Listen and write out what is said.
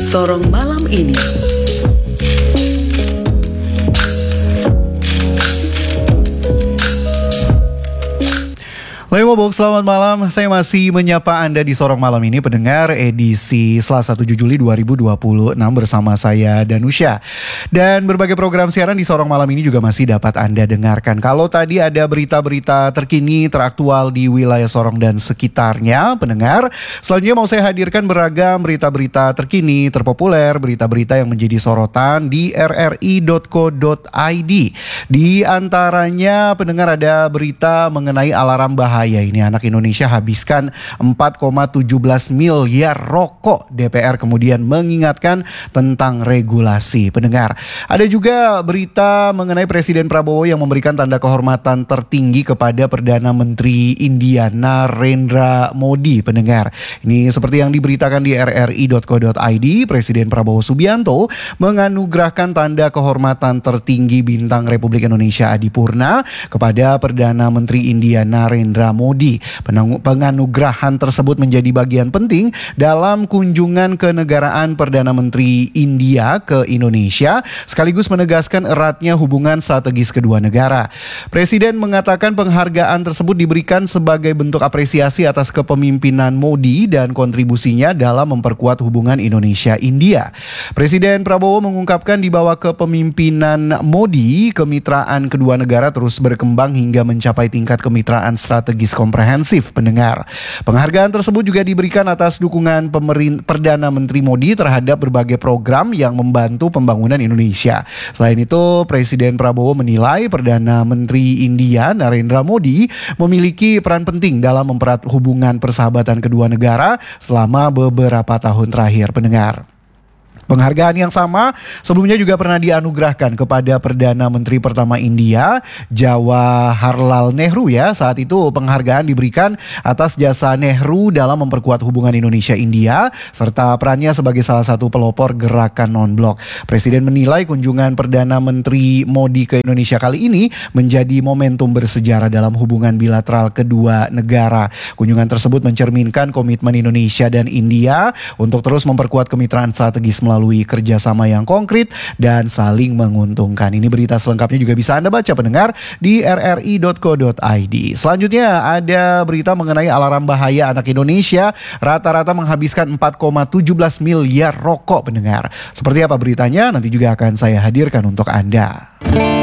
Sorong malam ini. Lemobok, selamat malam. Saya masih menyapa Anda di Sorong Malam ini, pendengar edisi Selasa 7 Juli 2026 bersama saya Danusya. Dan berbagai program siaran di Sorong Malam ini juga masih dapat Anda dengarkan. Kalau tadi ada berita-berita terkini, teraktual di wilayah Sorong dan sekitarnya, pendengar, selanjutnya mau saya hadirkan beragam berita-berita terkini, terpopuler, berita-berita yang menjadi sorotan di rri.co.id. Di antaranya, pendengar, ada berita mengenai alarm bahaya. Ini anak Indonesia habiskan 4,17 miliar rokok. DPR kemudian mengingatkan tentang regulasi. Pendengar, ada juga berita mengenai Presiden Prabowo yang memberikan tanda kehormatan tertinggi kepada Perdana Menteri India Narendra Modi. Pendengar, ini seperti yang diberitakan di rri.co.id, Presiden Prabowo Subianto menganugerahkan tanda kehormatan tertinggi Bintang Republik Indonesia Adipurna kepada Perdana Menteri India Narendra Modi. Penganugerahan tersebut menjadi bagian penting dalam kunjungan kenegaraan Perdana Menteri India ke Indonesia, sekaligus menegaskan eratnya hubungan strategis kedua negara. Presiden mengatakan penghargaan tersebut diberikan sebagai bentuk apresiasi atas kepemimpinan Modi dan kontribusinya dalam memperkuat hubungan Indonesia-India. Presiden Prabowo mengungkapkan di bawah kepemimpinan Modi, kemitraan kedua negara terus berkembang hingga mencapai tingkat kemitraan strategis komprehensif. Pendengar, penghargaan tersebut juga diberikan atas dukungan Perdana Menteri Modi terhadap berbagai program yang membantu pembangunan Indonesia. Selain itu, Presiden Prabowo menilai Perdana Menteri India Narendra Modi memiliki peran penting dalam mempererat hubungan persahabatan kedua negara selama beberapa tahun terakhir. Pendengar, penghargaan yang sama sebelumnya juga pernah dianugerahkan kepada Perdana Menteri pertama India, Jawaharlal Nehru ya. Saat itu penghargaan diberikan atas jasa Nehru dalam memperkuat hubungan Indonesia-India serta perannya sebagai salah satu pelopor gerakan non-blok. Presiden menilai kunjungan Perdana Menteri Modi ke Indonesia kali ini menjadi momentum bersejarah dalam hubungan bilateral kedua negara. Kunjungan tersebut mencerminkan komitmen Indonesia dan India untuk terus memperkuat kemitraan strategis melalui kerjasama yang konkret dan saling menguntungkan. Ini berita selengkapnya juga bisa Anda baca, pendengar, di rri.co.id. Selanjutnya ada berita mengenai alarm bahaya anak Indonesia rata-rata menghabiskan 4,17 miliar rokok, pendengar. Seperti apa beritanya? Nanti juga akan saya hadirkan untuk Anda.